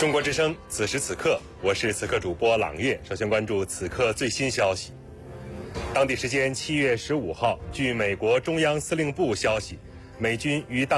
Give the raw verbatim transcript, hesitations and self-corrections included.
中国之声，此时此刻，我是此刻主播朗月。首先关注此刻最新消息。当地时间七月十五号，据美国中央司令部消息，美军于当